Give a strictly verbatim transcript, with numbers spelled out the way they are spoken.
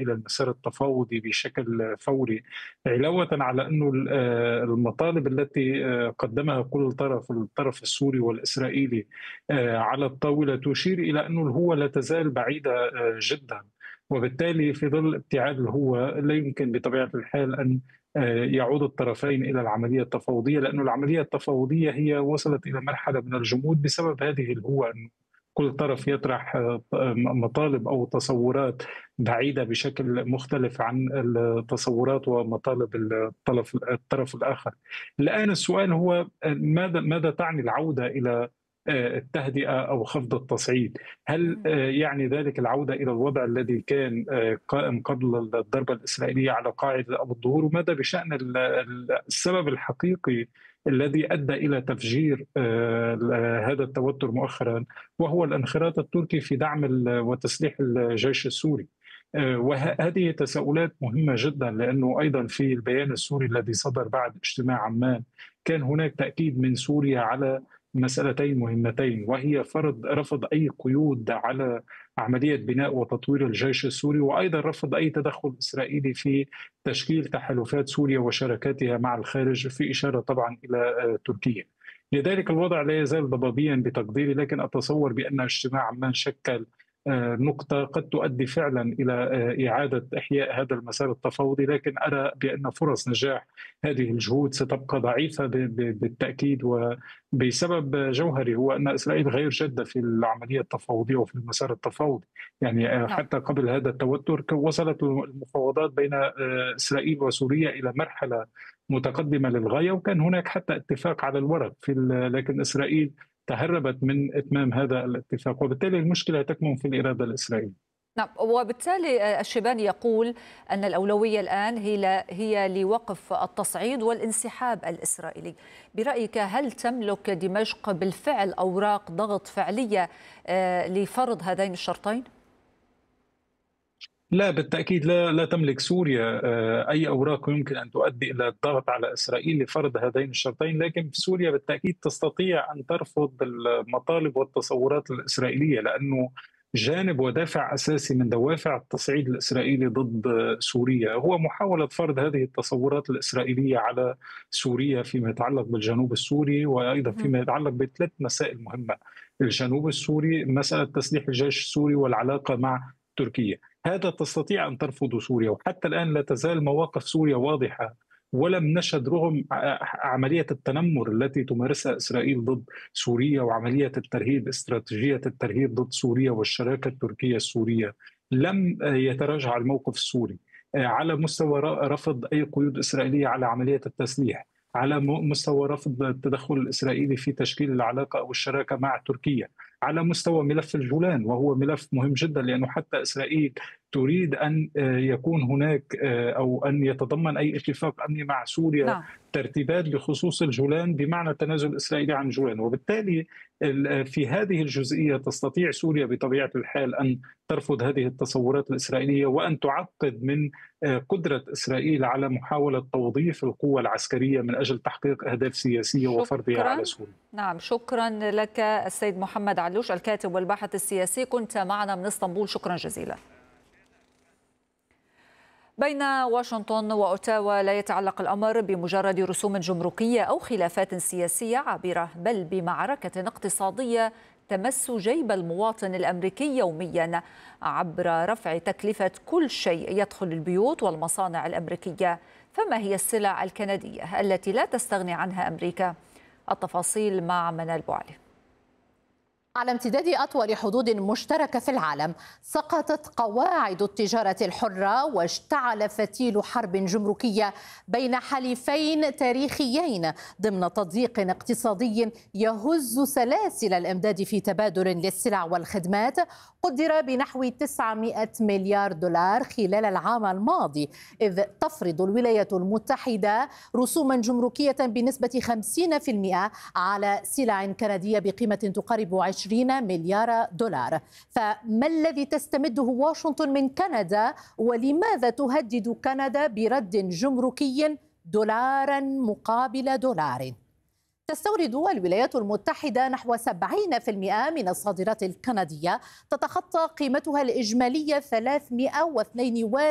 إلى المسار التفاوضي بشكل فوري، علاوة على أنه ال آآ المطالب التي آآ قدّمها كل طرف، الطرف السوري والإسرائيلي آآ على الطاولة تشير إلى أنه الهوة لا تزال بعيدة آآ جدًا، وبالتالي في ظل ابتعاد الهوة لا يمكن بطبيعة الحال أن آآ يعود الطرفين إلى العملية التفاوضية، لأنه العملية التفاوضية هي وصلت إلى مرحلة من الجمود بسبب هذه الهوة، إنه كل طرف يطرح آه، م مطالب أو تصورات بعيدة بشكل مختلف عن التصورات ومطالب الطرف الطرف الآخر. الآن السؤال هو ماذا ماذا تعني العودة إلى آآ التهدئة أو خفض التصعيد؟ هل اهم. آآ يعني ذلك العودة إلى الوضع الذي كان آآ قائم قبل الضربة الإسرائيلية على قاعدة أبو الظهور؟ وماذا بشأن ال ال السبب الحقيقي الذي أدى إلى تفجير آآ ال هذا التوتر مؤخرًا، وهو الانخراط التركي في دعم ال وتسليح الجيش السوري؟ آآ وه هذه تساؤلات مهمة جدًا، لأنه أيضًا في البيان السوري الذي صدر بعد اجتماع عمان، كان هناك تأكيد من سوريا على مسألتين مهمتين، وهي فرض رفض أي قيود على عملية بناء وتطوير الجيش السوري، وأيضًا رفض أي تدخل إسرائيلي في تشكيل تحالفات سوريا وشراكاتها مع الخارج، في إشارة طبعًا إلى آآ تركيا. لذلك الوضع لا يزال ضبابيًا بتقديري، لكن أتصور بأن اجتماع عمان شكل آآ نقطة قد تؤدي فعلًا إلى آآ إعادة إحياء هذا المسار التفاوضي، لكن أرى بأن فرص نجاح هذه الجهود ستبقى ضعيفة ب ب بالتأكيد، وبسبب جوهري هو أن إسرائيل غير جادة في العملية التفاوضية وفي المسار التفاوضي. يعني آآ نعم. حتى قبل هذا التوتر ك وصلت المفاوضات بين آآ إسرائيل وسوريا إلى مرحلة متقدمة للغاية، وكان هناك حتى اتفاق على الورق في ال لكن إسرائيل تهربت من إتمام هذا الاتفاق، وبالتالي المشكلة تكمن في الإرادة الإسرائيلية. نعم، وبالتالي آه، الشيباني يقول أن الأولوية الآن هي هي لوقف التصعيد والانسحاب الإسرائيلي. برأيك هل تملك دمشق بالفعل أوراق ضغط فعلية آه، لفرض هذين الشرطين؟ لا بالتأكيد، لا لا تملك سوريا آه، أي أوراق يمكن أن تؤدي إلى الضغط على إسرائيل لفرض هذين الشرطين، لكن في سوريا بالتأكيد تستطيع أن ترفض المطالب والتصورات الإسرائيلية، لأنه جانب ودافع أساسي من دوافع التصعيد الإسرائيلي ضد سوريا هو محاولة فرض هذه التصورات الإسرائيلية على سوريا فيما يتعلق بالجنوب السوري، وأيضا مهم. فيما يتعلق بثلاث مسائل مهمة: الجنوب السوري، مسألة تسليح الجيش السوري، والعلاقة مع تركيا. هذا تستطيع أن ترفض سوريا، وحتى الآن لا تزال مواقف سوريا واضحة، ولم نشهد رغم عملية التنمر التي تمارسها إسرائيل ضد سوريا وعملية الترهيب، استراتيجية الترهيب ضد سوريا والشراكة التركية السورية، لم يتراجع الموقف السوري على مستوى رفض أي قيود إسرائيلية على عملية التسليح، على مستوى رفض التدخل الإسرائيلي في تشكيل العلاقة أو الشراكة مع تركيا، على مستوى ملف الجولان، وهو ملف مهم جدا، لأنه حتى إسرائيل تريد أن يكون هناك أو أن يتضمن أي اتفاق أمني مع سوريا نعم. ترتيبات بخصوص الجولان بمعنى التنازل الإسرائيلي عن الجولان، وبالتالي في هذه الجزئية تستطيع سوريا بطبيعة الحال أن ترفض هذه التصورات الإسرائيلية، وأن تعقد من قدرة إسرائيل على محاولة توظيف القوة العسكرية من أجل تحقيق أهداف سياسية وفرضها شكرا. على سوريا. نعم، شكرا لك السيد محمد علوش الكاتب والباحث السياسي، كنت معنا من اسطنبول، شكرا جزيلا. بين واشنطن وأوتاوا لا يتعلق الأمر بمجرد رسوم جمركية أو خلافات سياسية عابرة، بل بمعركة اقتصادية تمس جيب المواطن الأمريكي يوميا عبر رفع تكلفة كل شيء يدخل البيوت والمصانع الأمريكية. فما هي السلع الكندية التي لا تستغني عنها أمريكا؟ التفاصيل مع منال بوعلي. على امتداد أطول حدود مشتركة في العالم، سقطت قواعد التجارة الحرة واشتعل فتيل حرب جمركية بين حليفين تاريخيين ضمن تضييق اقتصادي يهز سلاسل الإمداد في تبادل للسلع والخدمات قدر بنحو تسعمائة مليار دولار خلال العام الماضي، إذ تفرض الولايات المتحدة رسوما جمركية بنسبة خمسين بالمئة على سلع كندية بقيمة تقارب عشرين مليار دولار. فما الذي تستمده واشنطن من كندا، ولماذا تهدد كندا برد جمركي دولارا مقابل دولار؟ تستورد الولايات المتحدة نحو سبعين بالمئة من الصادرات الكندية، تتخطى قيمتها الإجمالية ثلاثمائة واثنين